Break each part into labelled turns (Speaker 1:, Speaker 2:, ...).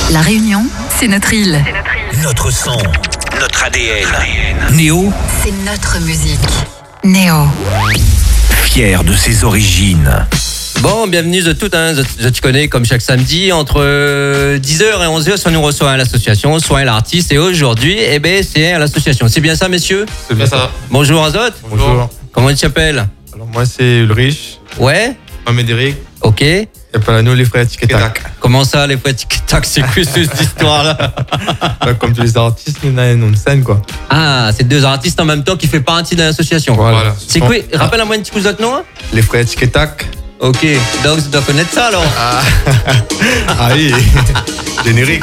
Speaker 1: La Réunion, c'est notre île.
Speaker 2: Notre son, notre ADN. Néo,
Speaker 1: c'est notre musique. Néo.
Speaker 2: Fier de ses origines.
Speaker 3: Bon, bienvenue de toutes, je te connais comme chaque samedi, entre 10h et 11h, soit nous reçoit l'association, soit l'artiste, et aujourd'hui, c'est à l'association. C'est bien ça, messieurs?
Speaker 4: C'est bien ça.
Speaker 3: Bonjour Azot.
Speaker 4: Bonjour.
Speaker 3: Comment tu t'appelles?
Speaker 4: Alors moi c'est Ulrich.
Speaker 3: Ouais.
Speaker 4: Moi Médéric.
Speaker 3: Ok.
Speaker 4: Et pas nous les frères Tic et Tac.
Speaker 3: Comment ça, les frères Tic et Tac? C'est quoi cette histoire-là?
Speaker 4: Comme tous les artistes, il y a une scène quoi.
Speaker 3: Ah, c'est deux artistes en même temps qui font partie de l'association.
Speaker 4: Voilà.
Speaker 3: C'est quoi? Rappelle-moi un petit coup d'autre nom.
Speaker 4: Les frères Tic et Tac.
Speaker 3: Ok, donc tu dois connaître ça alors.
Speaker 4: Ah oui, générique.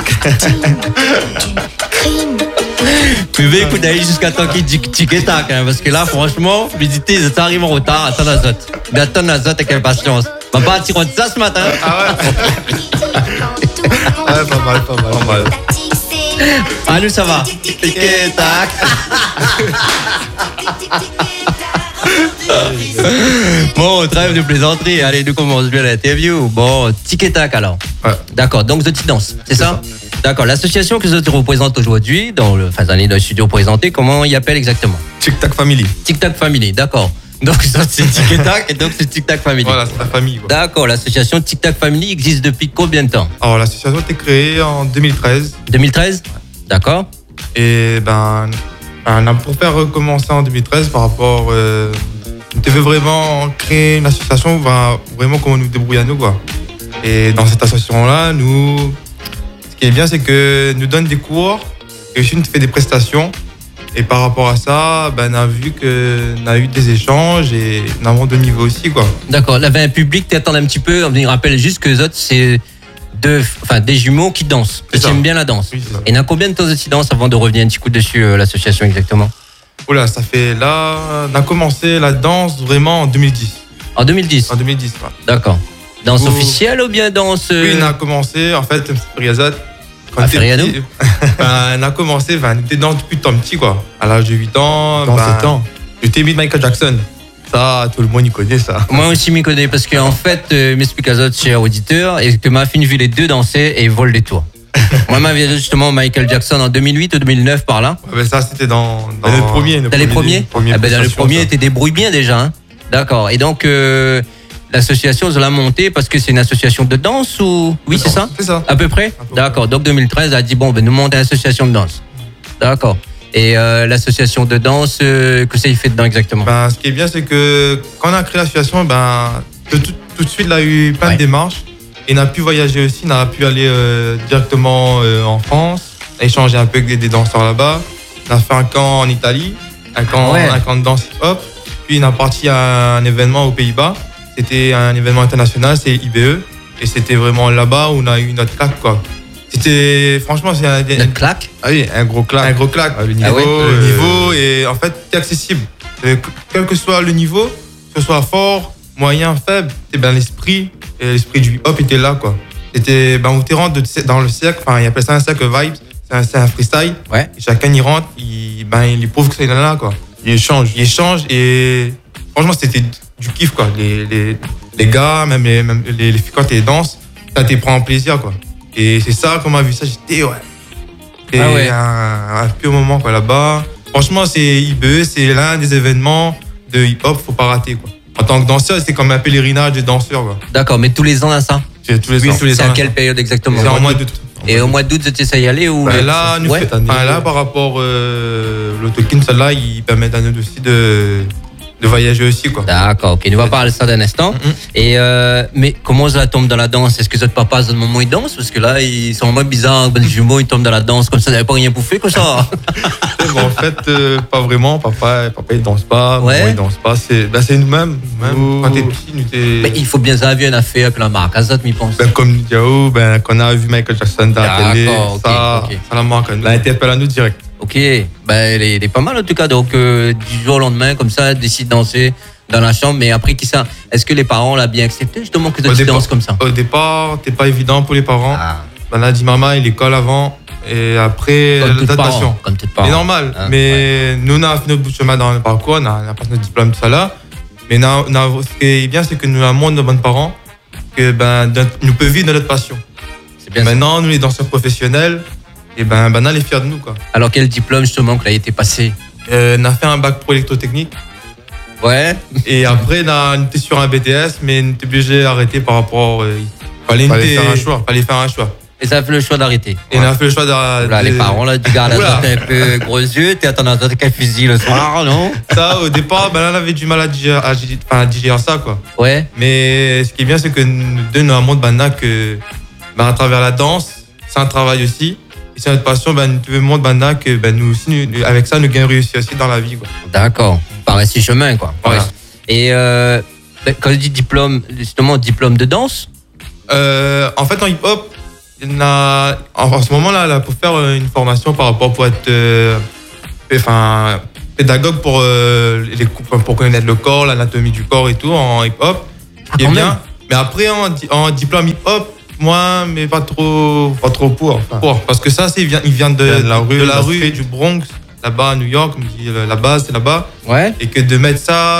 Speaker 3: Tu veux écouter jusqu'à temps qu'il dit tic et tac, parce que là, franchement, visiter, ça arrive en retard, attends Azot. Mais attends Azot avec impatience. On va pas tirer de ça ce matin.
Speaker 4: Ah ouais. Pas mal.
Speaker 3: Ah, nous ça va. Tic et tac. Bon, trêve de plaisanterie. Allez, nous commençons bien l'interview. Bon, tic et tac alors.
Speaker 4: Ouais.
Speaker 3: D'accord, donc The Danse, c'est ça? D'accord, l'association que je représente aujourd'hui, dans le studio présenté, comment il appelle exactement?
Speaker 4: Tic Tac Family.
Speaker 3: Tic Tac Family, d'accord. Donc ça c'est Tic et Tac et donc c'est Tic Tac Family.
Speaker 4: Voilà, c'est la famille quoi.
Speaker 3: D'accord, l'association Tic Tac Family existe depuis combien de temps?
Speaker 4: Alors l'association a été créée en 2013.
Speaker 3: 2013? D'accord.
Speaker 4: Et on a pour faire recommencer en 2013 par rapport... on devait vraiment créer une association, vraiment comment nous débrouiller à nous quoi. Et dans cette association-là, nous... Ce qui est bien, c'est que nous donne des cours et aussi nous fait des prestations. Et par rapport à ça, on a vu qu'on a eu des échanges et nous avons de niveau aussi, quoi.
Speaker 3: D'accord. Là, un public t'attend un petit peu. On me rappelle juste que les autres, c'est des jumeaux qui dansent. Ils aiment bien la danse.
Speaker 4: Oui,
Speaker 3: et il y a combien de temps de danse avant de revenir un petit coup dessus l'association exactement?
Speaker 4: Oula, ça fait là... On a commencé la danse vraiment en 2010.
Speaker 3: En 2010?
Speaker 4: En 2010, ouais.
Speaker 3: D'accord. Danse officielle ou bien danse...
Speaker 4: Oui, on a commencé, en fait, Riyazat. On a commencé, on était dans depuis tant petit, quoi. À l'âge de 8 ans.
Speaker 5: Dans 7 ans.
Speaker 4: J'étais mis Michael Jackson. Ça, tout le monde y connaît ça.
Speaker 3: Moi aussi, m'y connais parce qu'en fait, m'explique Azot, cher auditeur, et que ma fille vu les deux danser et vole des toits. Moi, ma vie, justement, Michael Jackson en 2008 ou 2009 par là.
Speaker 4: Ouais, ça, c'était dans les premiers.
Speaker 3: Dans les premiers? Dans les premiers, tu débrouilles bien déjà. Hein. D'accord. Et donc, l'association, je l'ai montée parce que c'est une association de danse ou... Oui, c'est ça?
Speaker 4: C'est ça.
Speaker 3: À peu près? D'accord. Donc, 2013, elle a dit, bon, nous monter une association de danse. D'accord. Et l'association de danse, que ça y fait dedans exactement?
Speaker 4: Ce qui est bien, c'est que quand on a créé l'association, tout de suite, il a eu plein de démarches. Et on a pu voyager aussi, on a pu aller directement en France, échanger un peu avec des danseurs là-bas. On a fait un camp en Italie, un camp de danse hip-hop. Puis on a parti à un événement aux Pays-Bas. C'était un événement international, c'est IBE. Et c'était vraiment là-bas où on a eu notre claque, quoi. C'était, franchement, c'est
Speaker 3: notre claque?
Speaker 4: Ah oui, un gros claque. Un gros claque. Le niveau, et en fait, c'est accessible. Quel que soit le niveau, que ce soit fort, moyen, faible, c'est bien l'esprit. Et l'esprit du hip-hop était là, quoi. C'était, on te rentre dans le cercle, il appelle ça un cercle vibes, c'est un freestyle. Ouais. Et chacun y rentre, il prouve que c'est là, quoi. Il échange et franchement, c'était du kiff, quoi. Les gars, même les filles, quand tu danses, ça te prend plaisir, quoi. Et c'est ça, quand on a vu ça, j'étais, un pur moment, quoi, là-bas. Franchement, c'est IBE, c'est l'un des événements de hip-hop, faut pas rater, quoi. En tant que danseur, c'est comme un pèlerinage des danseurs, quoi.
Speaker 3: D'accord, mais tous les ans, là, ça?
Speaker 4: Tous les ans.
Speaker 3: C'est à quelle période exactement?
Speaker 4: C'est en mois d'août.
Speaker 3: Et au mois d'août, tu essaies d'y aller ou
Speaker 4: là, par rapport l'autokin, celle-là, il permet à nous aussi de voyager aussi, quoi.
Speaker 3: D'accord, ok. On va parler de ça d'un instant. Et mais comment ça tombe dans la danse? Est-ce que votre papa, à ce moment, il danse? Parce que là, ils sont en mode bizarre, les jumeaux, ils tombent dans la danse comme ça, ils n'avaient pas rien bouffé, comme ça.
Speaker 4: En fait, pas vraiment. Papa, il danse pas. Maman, il danse pas. C'est nous-mêmes. Quand t'es petit,
Speaker 3: mais il faut bien ça, un affaire, puis la marque. Azot, m'y pense.
Speaker 4: Comme Diao, quand on a vu Michael Jackson dans la télé, ça la marque. On l'interpelle à nous direct.
Speaker 3: Ok, il est pas mal en tout cas. Donc, du jour au lendemain, comme ça, décide de danser dans la chambre. Mais après, qui ça? Est-ce que les parents l'ont bien accepté justement que tu danses comme ça?
Speaker 4: Au départ, t'es pas évident pour les parents. On a dit maman, il école avant. Et après, l'adaptation.
Speaker 3: Comme tout parent.
Speaker 4: C'est normal. Nous, on a fait notre bout de chemin dans le parcours. On a passé notre diplôme, tout ça là. Mais ce qui est bien, c'est que nous avons de bons parents que nous peut vivre de notre passion.
Speaker 3: C'est bien
Speaker 4: maintenant, nous, les danseurs professionnels, et ben, on est fiers de nous, quoi.
Speaker 3: Alors, quel diplôme, justement, que là, a été passé?
Speaker 4: On a fait un bac pro électrotechnique.
Speaker 3: Ouais.
Speaker 4: Et après, on était sur un BTS, mais on était obligé d'arrêter par rapport. Fallait faire un choix. Fallait faire un choix.
Speaker 3: Et ça a fait le choix d'arrêter.
Speaker 4: Et on a fait le choix d'arrêter.
Speaker 3: Là, les parents, là, du gars, là, t'es un peu gros yeux, t'es attendant qu'un fusil le soir, non?
Speaker 4: Ça, au départ, on avait du mal à digérer ça, quoi.
Speaker 3: Ouais.
Speaker 4: Mais ce qui est bien, c'est que nous deux, nous montré que, à travers la danse, c'est un travail aussi. Et c'est notre passion, nous te montre que, nous aussi, avec ça, nous gagnons réussi aussi dans la vie, quoi.
Speaker 3: D'accord. Par ce chemin, quoi.
Speaker 4: Voilà.
Speaker 3: Et, quand je dis diplôme, justement, diplôme de danse?
Speaker 4: En fait, en hip-hop, en ce moment-là, pour faire une formation pour être pédagogue pour connaître le corps, l'anatomie du corps et tout en hip-hop, qui est bien. Mais après, en diplôme hip-hop, moi, mais pas trop pour. Parce que ça, il vient de la rue du Bronx, là-bas à New York, comme dit, la base, c'est là-bas.
Speaker 3: Ouais.
Speaker 4: Et que de mettre ça...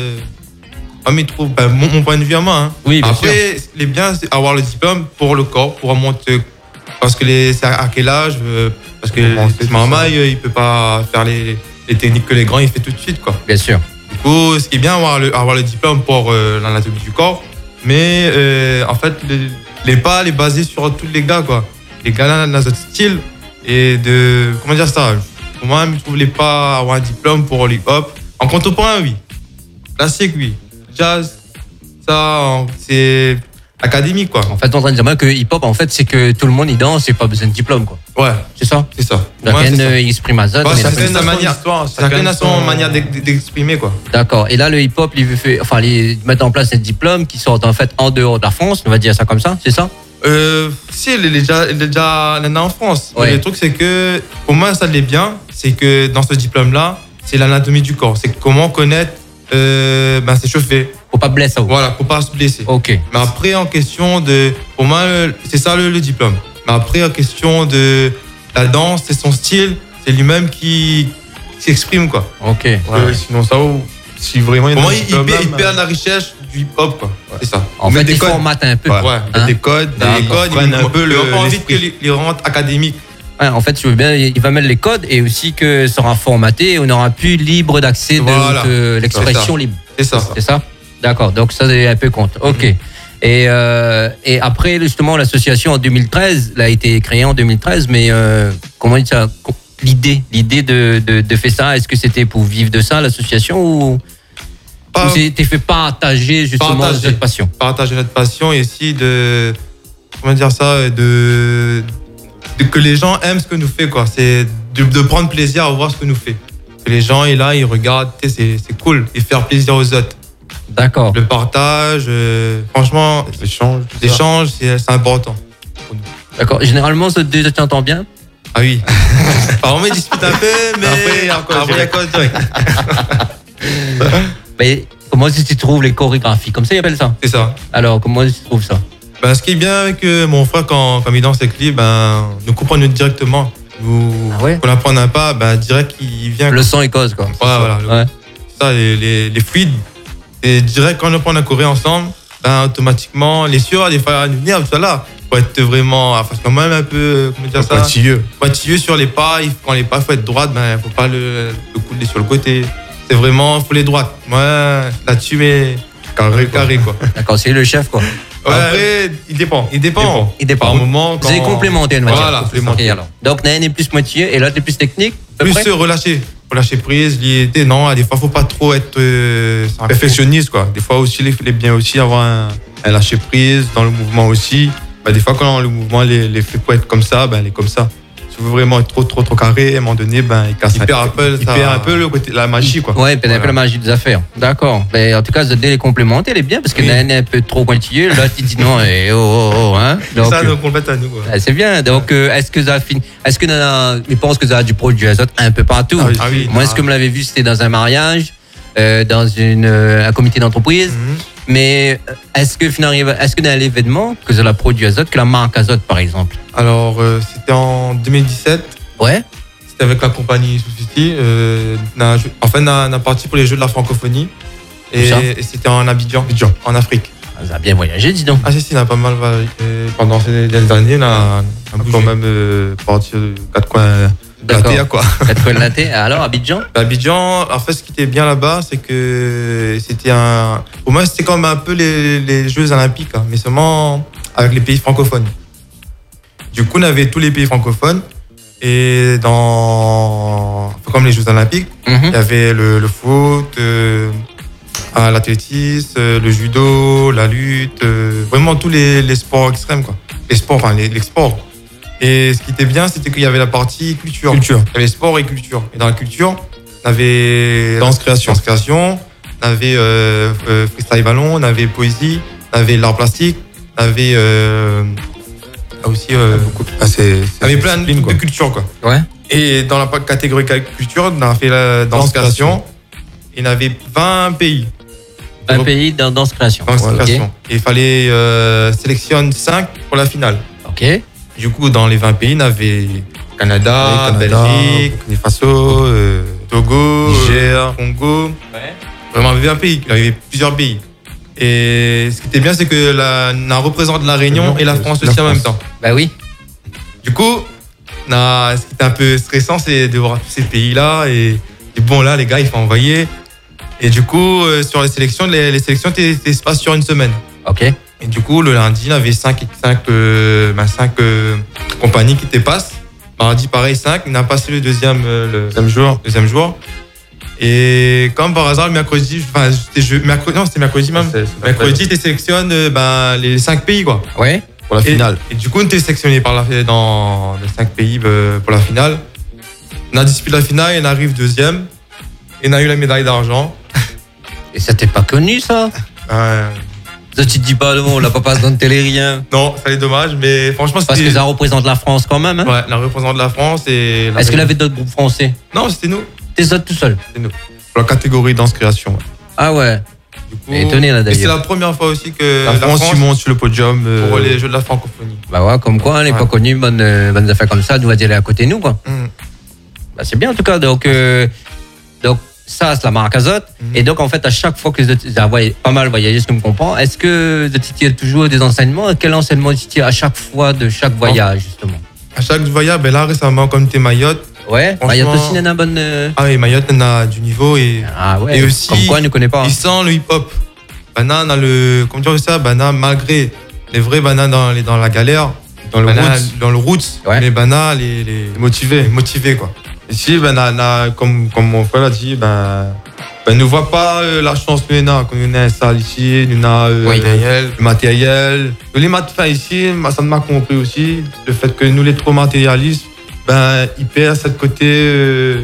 Speaker 4: mon point de vue à moi. Hein.
Speaker 3: Oui, bien
Speaker 4: après,
Speaker 3: sûr.
Speaker 4: les bien, c'est avoir le diplôme pour le corps, pour monter. Parce que c'est à quel âge parce que maman, il peut pas faire les techniques que les grands, il fait tout de suite, quoi.
Speaker 3: Bien sûr.
Speaker 4: Du coup, ce qui est bien, avoir le diplôme pour l'anatomie du corps. Mais en fait, les pas les baser sur tous les gars, quoi. Les gars là, dans notre style. Et de. Comment dire ça? Pour moi, je trouve les pas avoir un diplôme pour l'hip-hop. En contemporain, oui. Classique, oui. Jazz, ça, c'est académique, quoi.
Speaker 3: En fait, on est en train de dire que hip-hop, en fait, c'est que tout le monde y danse et pas besoin de diplôme, quoi.
Speaker 4: Ouais.
Speaker 3: C'est ça?
Speaker 4: C'est ça.
Speaker 3: Chacun exprime à ça.
Speaker 4: Chacun a son manière d'exprimer, quoi.
Speaker 3: D'accord. Et là, le hip-hop, ils mettent en place des diplômes qui sont en fait en dehors de la France, on va dire ça comme ça, c'est ça?
Speaker 4: Si, il est déjà en France.
Speaker 3: Ouais.
Speaker 4: Mais le truc, c'est que, pour moi, ça l'est bien, c'est que dans ce diplôme-là, c'est l'anatomie du corps. C'est comment connaître, s'échauffer.
Speaker 3: Faut pas blesser.
Speaker 4: Voilà, faut pas se blesser.
Speaker 3: Ok.
Speaker 4: Mais après, en question pour moi, c'est ça le diplôme. Mais après, en question de la danse, c'est son style, c'est lui-même qui s'exprime, quoi.
Speaker 3: Ok.
Speaker 5: Ouais. Sinon, ça, si vraiment
Speaker 4: pour moi, il perd la richesse du hip-hop, quoi. Ouais. C'est ça.
Speaker 3: En fait, il formate un peu.
Speaker 4: Ouais.
Speaker 3: Hein?
Speaker 4: Des codes, il a un peu pas envie qu'il rentre académique.
Speaker 3: Ouais, en fait, tu veux bien, il va mettre les codes et aussi que ça sera formaté et on n'aura plus libre d'accès de l'expression libre.
Speaker 4: C'est ça.
Speaker 3: C'est ça? D'accord. Donc ça, c'est un peu compte. Ok. Et après, justement, l'association en 2013, elle a été créée en 2013, mais comment dire ça? L'idée de faire ça, est-ce que c'était pour vivre de ça, l'association, ou c'était fait partager justement cette passion?
Speaker 4: Partager notre passion et aussi de, comment dire ça, que les gens aiment ce que nous fait, quoi. C'est de prendre plaisir à voir ce que nous fait. Que les gens, ils regardent, c'est cool, et faire plaisir aux autres.
Speaker 3: D'accord.
Speaker 4: Le partage, franchement, l'échange, c'est important.
Speaker 3: D'accord. Généralement, ce deux, tu entends bien?
Speaker 4: Ah oui. Alors, on me dispute un peu, mais après, il y a quoi direct.
Speaker 3: Mais comment est-ce que tu trouves les chorégraphies? Comme ça, ils appellent ça?
Speaker 4: C'est ça.
Speaker 3: Alors, comment est-ce que tu trouves ça?
Speaker 4: Ce qui est bien avec mon frère, quand il danse ses clips, nous comprenons directement. Qu'on apprend un pas, direct, il vient.
Speaker 3: Le son, il cause, quoi.
Speaker 4: Voilà. Ouais. Ça, les fluides. Et direct, quand on apprend à courir ensemble, automatiquement, les sueurs, des fois, nous venir, tout là. Faut être vraiment, quand même un peu, comment dire ça? Pointilleux sur les pas. Quand les pas, faut être droite, faut pas le couler sur le côté. C'est vraiment, faut les droites. Moi, là-dessus, mais carré, quoi.
Speaker 3: D'accord, c'est le chef, quoi.
Speaker 4: Ouais, après, il dépend. Par moment,
Speaker 3: vous avez complémenté,
Speaker 4: voilà, complémenté.
Speaker 3: Donc, l'un est plus moitié et l'autre est plus technique.
Speaker 4: Plus se relâcher prise, non, des fois, faut pas trop être perfectionniste, quoi. Des fois aussi, il est bien aussi avoir un lâcher prise dans le mouvement aussi. Des fois, quand le mouvement, les fait pour être comme ça, il est comme ça. Si vous voulez vraiment être trop carré, à un moment donné, il perd un peu le côté, la magie, quoi.
Speaker 3: Ouais, il perd un peu la magie des affaires. D'accord. Mais en tout cas, dès les complémenter, elle est bien parce que l'un est un peu trop pointilleux, là, tu dis non, et hein.
Speaker 4: Donc, ça nous complète à nous, quoi.
Speaker 3: C'est bien. Donc, est-ce que je pense que ça a du produit azote un peu partout?
Speaker 4: Ah oui.
Speaker 3: Moi, ce que me l'avais vu, c'était dans un mariage, dans un comité d'entreprise. Mais est-ce que dans l'événement que ça a produit azote, que la marque azote, par exemple?
Speaker 4: Alors, c'était en 2017.
Speaker 3: Ouais.
Speaker 4: C'était avec la compagnie Society. En fait, on a parti pour les Jeux de la francophonie. Et c'était en Abidjan, en Afrique.
Speaker 3: Ah, ça a bien voyagé, dis donc.
Speaker 4: Ah si, on a pas mal voyagé. Pendant ces dernières années, on a quand même parti de 4 coins de la terre, quoi.
Speaker 3: 4 coins de la terre. Alors, Abidjan?
Speaker 4: Abidjan, en fait, ce qui était bien là-bas, c'est que c'était au moins, c'était comme un peu les Jeux Olympiques, hein, mais seulement avec les pays francophones. Du coup, on avait tous les pays francophones. Et comme les Jeux Olympiques, il y avait le foot, l'athlétisme, le judo, la lutte, vraiment tous les sports extrêmes, quoi. Les sports. Et ce qui était bien, c'était qu'il y avait la partie culture. Il y avait sport et culture. Et dans la culture, on avait danse création, on avait freestyle ballon, on avait poésie, on avait l'art plastique, on avait aussi beaucoup. Il y avait plein de cultures, quoi.
Speaker 3: Ouais.
Speaker 4: Et dans la catégorie culture, on a fait la danse création. Et il y avait 20 pays.
Speaker 3: 20 pays dans danse création.
Speaker 4: Et il fallait sélectionner 5 pour la finale.
Speaker 3: Ok.
Speaker 4: Du coup, dans les 20 pays, on avait Canada, Belgique, Burkina Faso, Togo, Niger, Congo. Ouais. Vraiment, il y avait 20 pays. Il y avait plusieurs pays. Et ce qui était bien, c'est que on représente la Réunion et la France aussi en même temps.
Speaker 3: Bah oui.
Speaker 4: Du coup, ce qui était un peu stressant, c'est de voir tous ces pays-là. Et bon, là, les gars, il faut envoyer. Et du coup, sur les sélections, les sélections se passent sur une semaine.
Speaker 3: Ok.
Speaker 4: Et du coup, le lundi, on avait 5 compagnies qui étaient passent. Mardi, pareil, 5. On a passé le deuxième jour. Et comme par hasard, le mercredi, c'était mercredi même. Mercredi, tu sélectionnes les 5 pays, quoi.
Speaker 3: Ouais.
Speaker 4: Pour la finale. Et du coup, on était sélectionné dans les 5 pays pour la finale. On a disputé la finale et on arrive deuxième. Et on a eu la médaille d'argent.
Speaker 3: Et ça t'est pas connu, ça? Ça, tu te dis pas, on l'a pas passé dans le télé, rien.
Speaker 4: Non, ça est dommage, mais franchement, c'était...
Speaker 3: Parce que ça représente la France quand même, hein?
Speaker 4: Ouais, la représente la France et...
Speaker 3: Est-ce qu'il y avait d'autres groupes français?
Speaker 4: Non, c'était nous.
Speaker 3: T'es ça tout seul?
Speaker 4: C'était nous. Pour la catégorie danse création. Ouais.
Speaker 3: Ah ouais.
Speaker 4: Du coup,
Speaker 3: étonné là d'ailleurs.
Speaker 4: Et c'est la première fois aussi que
Speaker 5: la France monte sur le podium
Speaker 4: pour les Jeux de la francophonie.
Speaker 3: Bah ouais, comme quoi, on n'est pas connu, bonnes affaires comme ça, nous va dire à côté de nous, quoi. Bah c'est bien en tout cas, donc ça, c'est la marque Azote. Et donc, en fait, à chaque fois que vous avez pas mal voyagé, ce que je comprends, est-ce que vous tirez toujours des enseignements? Quel enseignement tu tires à chaque fois de chaque voyage, justement?
Speaker 4: À chaque voyage, là, récemment, comme t'es Mayotte.
Speaker 3: Ouais, Mayotte aussi, il y en a un bon...
Speaker 4: Ah oui, Mayotte, il y en a du niveau. Et aussi,
Speaker 3: comme quoi, on ne connaît pas.
Speaker 4: Ils sentent le hip-hop. Banane, comment dire ça? Banane, malgré les vrais bananes dans la galère, dans le roots, les bananes, les motivés, quoi. Ici, comme mon frère l'a dit, ne voit pas la chance que nous avons. Nous avons ça ici, nous avons le matériel. Les matériels ici, ça m'a compris aussi. Le fait que nous, les trop matérialistes, ils perdent cette côté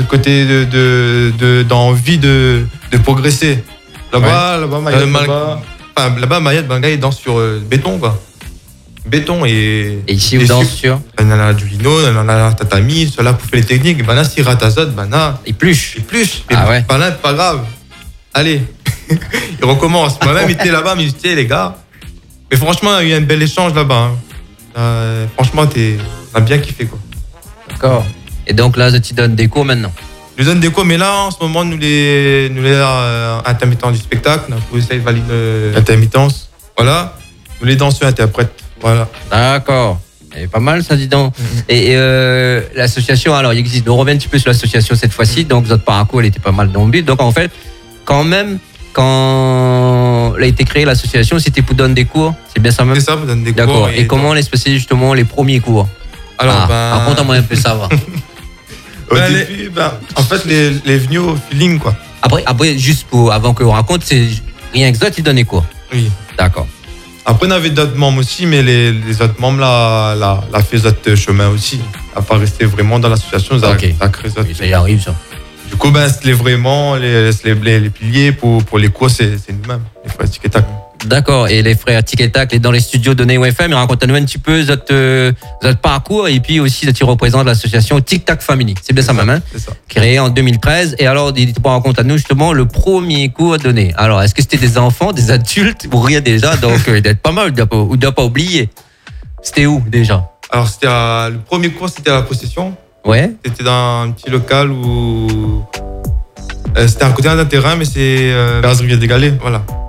Speaker 4: d'envie de progresser. Là-bas, Mayotte, ils dansent sur béton, quoi. Béton et
Speaker 3: ici on danse sur
Speaker 4: on a du lino, on a tatami, cela pour faire les techniques. Si rate Azote, il pluche.
Speaker 3: Ah ouais.
Speaker 4: Pas grave. Allez, il recommence. Moi-même, j'étais là-bas, mais j'étais les gars. Mais franchement, il y a eu un bel échange là-bas. Franchement, on a bien kiffé, quoi.
Speaker 3: D'accord. Et donc là, tu donnes des cours maintenant?
Speaker 4: Je donne des cours, mais là, en ce moment, nous les intermittents du spectacle, on a posé valide l'intermittence. Voilà. Nous les danseurs interprètes. Voilà.
Speaker 3: D'accord. Et pas mal ça, dis donc. Et l'association, alors il existe. On revient un petit peu sur l'association cette fois-ci. Donc votre parcours, elle était pas mal dans le but. Donc en fait, quand même, quand elle a été créée l'association, c'était pour donner des cours. C'est bien ça même?
Speaker 4: C'est ça, pour donner des cours.
Speaker 3: D'accord. Et comment on est passé justement les premiers cours?
Speaker 4: Alors,
Speaker 3: raconte-moi un peu ça, va.
Speaker 4: Au début, en fait, les venus au feeling, quoi.
Speaker 3: Après, juste avant qu'on raconte, c'est rien que ça, tu donnes des cours.
Speaker 4: Oui.
Speaker 3: D'accord.
Speaker 4: Après, on avait d'autres membres aussi, mais les autres membres la fait d'autres chemins aussi. À pas rester vraiment dans l'association, ça crée d'autres.
Speaker 3: Ça y arrive, ça.
Speaker 4: Du coup, c'est vraiment les piliers pour les cours, c'est nous-mêmes, les frères Tic et Tac.
Speaker 3: D'accord. Et les frères Tic et Tac, dans les studios de Neo FM, raconte-nous un petit peu votre parcours et puis aussi tu représentes l'association Tic Tac Family. C'est bien ça, même, hein?
Speaker 4: C'est ça.
Speaker 3: Créée en 2013. Et alors, dites-moi, raconte-nous justement le premier cours à donner. Alors, est-ce que c'était des enfants, des adultes ou rien déjà? Donc, il doit être pas mal, ou ne doit pas oublier. C'était où déjà?
Speaker 4: Alors, le premier cours, c'était à la possession.
Speaker 3: Ouais.
Speaker 4: C'était dans un petit local où... c'était à côté d'un terrain, mais c'est... Rivière des Galets, voilà.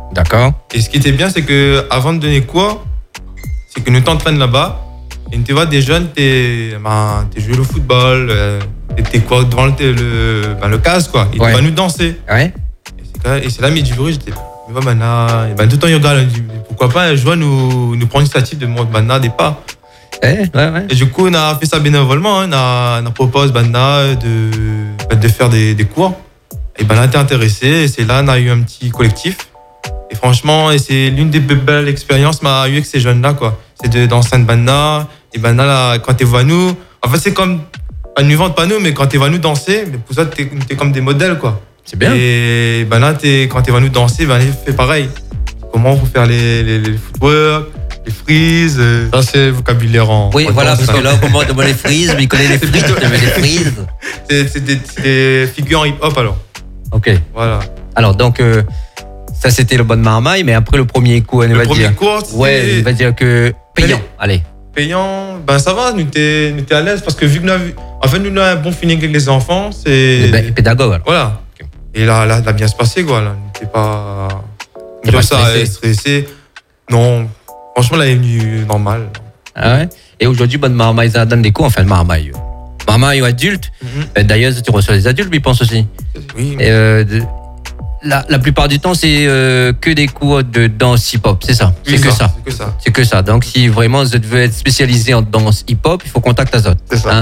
Speaker 3: D'accord.
Speaker 4: Et ce qui était bien, c'est que avant de donner cours, c'est que nous t'entraînes là-bas. Et tu vois des jeunes, t'es joué au football, t'es quoi devant le casque, quoi. Ils vont nous danser.
Speaker 3: Ouais.
Speaker 4: Et c'est là, Medjugorje, j'étais. Tout le temps, il regarde, il dit, pourquoi pas, je vois nous prendre l'initiative de monter des pas.
Speaker 3: Ouais.
Speaker 4: Et du coup, on a fait ça bénévolement. On a proposé de faire des cours. Et on a été intéressé. Et c'est là, on a eu un petit collectif. Et franchement, c'est l'une des plus belles expériences qu'on a eues avec ces jeunes-là, quoi. C'est de danser un banda. Et banda, là, quand tu vois nous, en fait, c'est comme, pas nous vendre pas nous, mais quand tu vois nous danser, mais pour ça, t'es comme des modèles, quoi.
Speaker 3: C'est bien.
Speaker 4: Et ben là, quand tu vas nous danser, fait pareil. Comment faut faire les footwork, les freeze.
Speaker 5: Ça, c'est vocabulaire en.
Speaker 3: Oui, voilà, parce que là, comment on les freeze, mais il connaît les frites, mais les freeze.
Speaker 4: C'est des figures en hip-hop, alors.
Speaker 3: Ok.
Speaker 4: Voilà.
Speaker 3: Alors, donc, ça, c'était le bon marmaille, mais après le premier coup, on va dire.
Speaker 4: Le premier cours,
Speaker 3: ouais, on va dire que payant. Allez.
Speaker 4: Payant, ben ça va, nous t'es à l'aise, parce que vu que nous avons un bon feeling avec les enfants, c'est.
Speaker 3: Pédagogue, alors.
Speaker 4: Voilà. Et là, bien se passer, quoi. Là, n'était pas.
Speaker 3: Pas
Speaker 4: stressé. Non, franchement, là, il est venu normal.
Speaker 3: Ah ouais. Et aujourd'hui, bonne marmaille, ça donne des cours, enfin, marmaille. Marmaille adulte. D'ailleurs, tu reçois des adultes, je pense aussi.
Speaker 4: Oui.
Speaker 3: Et, la plupart du temps, c'est que des cours de danse hip-hop, c'est ça.
Speaker 4: Oui,
Speaker 3: c'est que ça. Donc, si vraiment vous devez être spécialisé en danse hip-hop, il faut contacter Azot.
Speaker 4: C'est ça.
Speaker 3: Hein.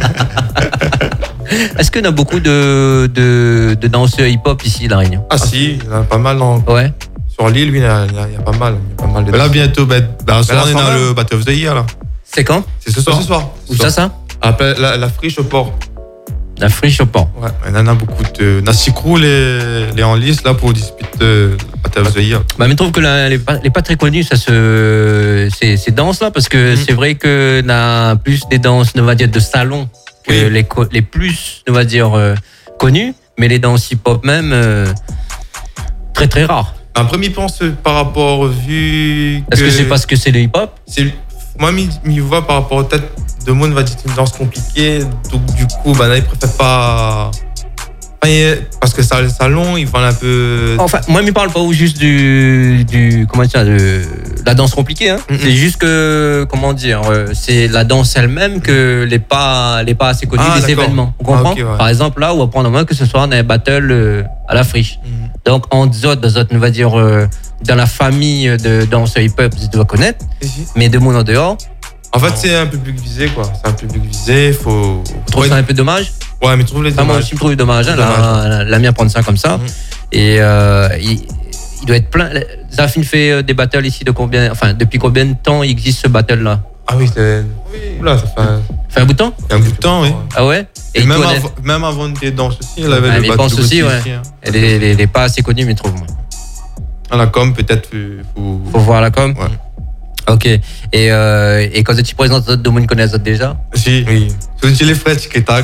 Speaker 3: Est-ce qu'il y a beaucoup de danseurs hip-hop ici, La Réunion?
Speaker 4: Ah si, il y en a pas mal.
Speaker 3: Ouais.
Speaker 4: Sur l'île, il y a pas mal. De
Speaker 5: là, bientôt, on est dans le Battle of the Year, là.
Speaker 3: C'est quand?
Speaker 4: C'est ce soir.
Speaker 3: Où ça?
Speaker 4: La friche au port.
Speaker 3: La friche au port.
Speaker 4: Ouais, il y en a beaucoup. Nassikrou, les en lice, là, pour disputer Battle of the Year.
Speaker 3: Bah, mais je trouve que elle n'est pas très connue, ces danses-là, parce que c'est vrai que on a plus des danses, on va dire, de salon que les plus, on va dire, connues, mais les danses hip-hop même, très très rares.
Speaker 4: Après, m'y pense par rapport vu que...
Speaker 3: Est-ce que c'est parce que c'est le hip-hop?
Speaker 4: Moi, m'y vois par rapport aux têtes de monde, va dire une danse compliquée, donc du coup, là, ils préfèrent pas... Parce que ça, le salon, ils parlent un peu...
Speaker 3: Enfin, moi, je ne parle pas juste comment dire, de la danse compliquée. Hein. C'est juste que, comment dire, c'est la danse elle-même que n'est pas assez connue des événements. On comprend?
Speaker 4: Okay, ouais.
Speaker 3: Par exemple, là, on va prendre en main que ce soit dans un battle à la friche. Donc, en Zot, on va dire, dans la famille de danseurs hip-hop, tu dois connaître, mais de monde en dehors.
Speaker 4: En fait, c'est un public visé, quoi. C'est un public visé, faut...
Speaker 3: Tu trouves ça un peu dommage?
Speaker 4: Ouais, mais tu trouves les dommages.
Speaker 3: Moi aussi, je me trouve dommage. La mienne prendre ça comme ça. Et il doit être plein. Zafin fait des battles ici depuis combien de temps il existe ce battle-là?
Speaker 4: Ah oui, là, ça
Speaker 3: fait un bout de temps?
Speaker 4: Un bout de temps, oui.
Speaker 3: Ah ouais?
Speaker 4: Et même avant des danses aussi, elle avait
Speaker 3: le battle aussi, ouais. Elle n'est pas assez connue, mais trouve moi.
Speaker 4: À la com, peut-être,
Speaker 3: faut voir la com.
Speaker 4: Ouais.
Speaker 3: Ok. Et quand tu présentes d'autres domaines, connais d'autres déjà?
Speaker 4: Si, oui. Si tu les ferais, tu direct.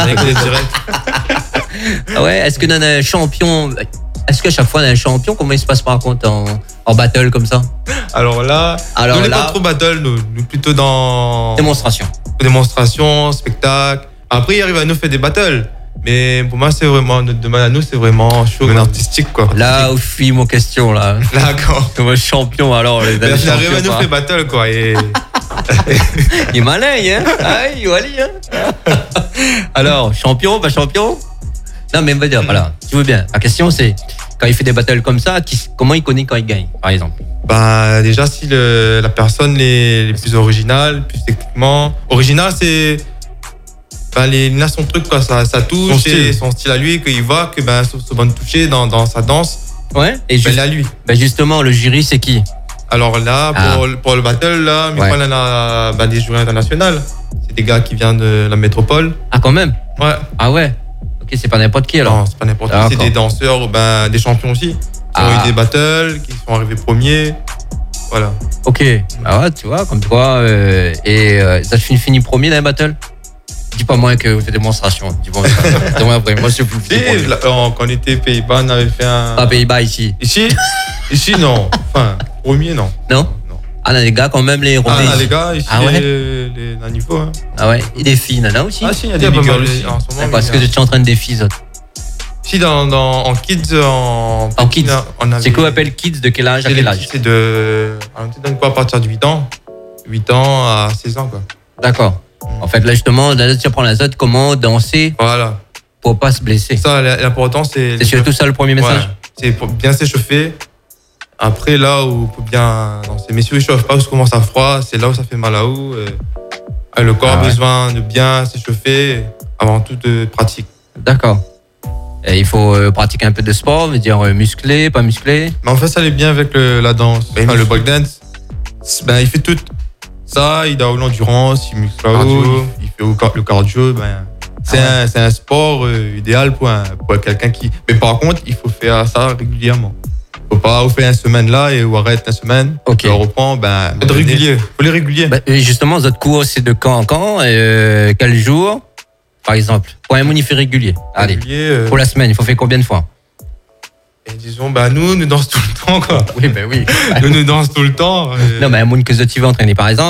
Speaker 3: Ah ouais, est-ce que dans un champion, est-ce qu'à chaque fois dans un champion, comment il se passe par contre en battle comme ça?
Speaker 4: Alors là, nous n'est pas trop battle, nous plutôt dans... Démonstration, spectacle. Après, il arrive à nous faire des battles. Mais pour moi, c'est vraiment, notre demande à nous, c'est vraiment chaud, artistique, quoi.
Speaker 3: Là où je suis mon question, là.
Speaker 4: D'accord.
Speaker 3: Comme un champion, alors.
Speaker 4: Il arrive à nous faire battle, quoi. Et...
Speaker 3: il est malin, hein. Ah, il est allé, hein. Alors, champion, pas champion? Non, mais on va dire, voilà. Tu veux bien. La question, c'est, quand il fait des battles comme ça, comment il connaît quand il gagne, par exemple?
Speaker 4: Déjà, si la personne est plus originale, plus techniquement. Original, c'est... il a son truc, quoi, ça touche, son style à lui, qu'il voit que se va toucher dans sa danse.
Speaker 3: Ouais. Et
Speaker 4: il a lui.
Speaker 3: Justement, le jury, c'est qui?
Speaker 4: Alors là, pour le battle, là, on a des jurys internationaux. C'est des gars qui viennent de la métropole.
Speaker 3: Ah, quand même?
Speaker 4: Ouais.
Speaker 3: Ah ouais? Ok, c'est pas n'importe qui alors?
Speaker 4: Non, c'est pas n'importe qui, c'est des danseurs, des champions aussi. Qui ont eu des battles, qui sont arrivés premiers. Voilà.
Speaker 3: Ok. Ah ouais, tu vois, comme toi. Ça finit premier dans les battles? Dis pas moins que c'est démonstration. Dis-moi après. Moi, je suis plus.
Speaker 4: Quand on était Pays-Bas, on avait fait un.
Speaker 3: Ah, Pays-Bas ici.
Speaker 4: Ici, non. Enfin, premier, non.
Speaker 3: Non? Ah, les gars, quand même, les rondés.
Speaker 4: Ah, les gars, ici, les niveaux. Hein.
Speaker 3: Ah ouais? Et des filles, nana aussi?
Speaker 4: Ah, si, il y a des big girls aussi.
Speaker 3: Parce que tu es en train de des filles, autres.
Speaker 4: Si, Si, en kids,
Speaker 3: En kids. C'est quoi on appelle kids de quel âge à quel âge?
Speaker 4: C'est on te donne quoi à partir de 8 ans 8 ans à 16 ans, quoi.
Speaker 3: D'accord. En fait, là, justement, là, tu apprends la ZOD, comment danser
Speaker 4: Voilà.
Speaker 3: pour pas se blesser.
Speaker 4: Ça, l'important, c'est...
Speaker 3: C'est surtout ça le premier message?
Speaker 4: Ouais. C'est pour bien s'échauffer. Après, là où faut bien danser. Mais si on ne chauffe pas, ou commence à froid, c'est là où ça fait mal à où. Le corps a besoin de bien s'échauffer avant toute pratique.
Speaker 3: D'accord. Et il faut pratiquer un peu de sport, veut dire musclé, pas musclé.
Speaker 5: Mais en fait, ça allait bien avec la danse. Le breakdance. Il fait tout. Ça, il a l'endurance, il muscle il fait le cardio. C'est un sport idéal pour quelqu'un qui... Mais par contre, il faut faire ça régulièrement. Faut pas faire une semaine là et ou arrête une semaine.
Speaker 3: Ok.
Speaker 5: On reprend,
Speaker 4: être régulier.
Speaker 5: Faut les régulier.
Speaker 3: Justement, votre cours, c'est de quand en quand? Quel jour, par exemple? Pour un fait régulier. Allez. Pour la semaine, il faut faire combien de fois?
Speaker 4: Et disons, nous dansons tout le temps, quoi.
Speaker 3: Oui, oui.
Speaker 4: Nous dansons tout le temps.
Speaker 3: Non, mais un monde que tu vas entraîner, par exemple.